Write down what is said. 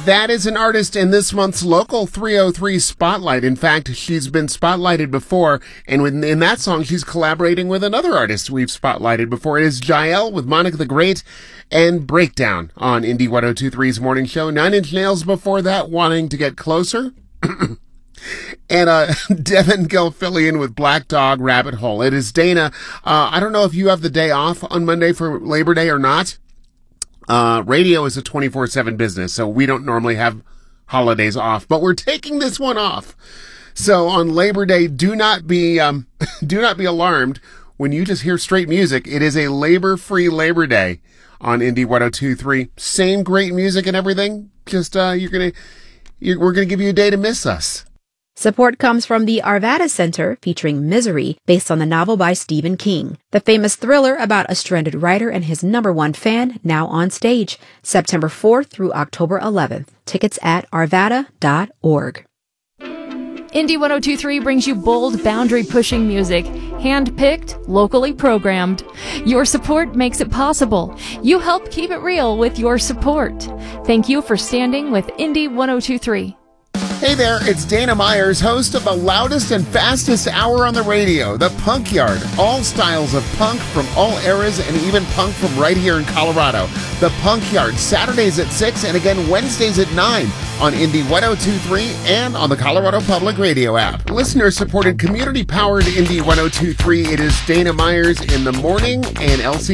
That is an artist in this month's Local 303 Spotlight. In fact, she's been spotlighted before, and in that song, she's collaborating with another artist we've spotlighted before. It is Jael with Monica the Great and Breakdown on Indie 102.3's Morning Show. 9 Inch Nails before that, Wanting to Get Closer. And Devin Gilfillian with Black Dog Rabbit Hole. It is Dana. I don't know if you have the day off on Monday for Labor Day or not. Radio is a 24/7 business, so we don't normally have holidays off, but we're taking this one off. So on Labor Day, do not be alarmed when you just hear straight music. It is a labor-free Labor Day on Indie 102.3. Same great music and everything. Just we're gonna give you a day to miss us. Support comes from the Arvada Center, featuring Misery, based on the novel by Stephen King. The famous thriller about a stranded writer and his #1 fan, now on stage, September 4th through October 11th. Tickets at arvada.org. Indie 102.3 brings you bold, boundary-pushing music, hand-picked, locally programmed. Your support makes it possible. You help keep it real with your support. Thank you for standing with Indie 102.3. Hey there, it's Dana Myers, host of the loudest and fastest hour on the radio, The Punk Yard. All styles of punk from all eras and even punk from right here in Colorado. The Punk Yard, Saturdays at 6 and again Wednesdays at 9 on Indie 102.3 and on the Colorado Public Radio app. Listener-supported, community-powered Indie 102.3. It is Dana Myers in the morning and Elsie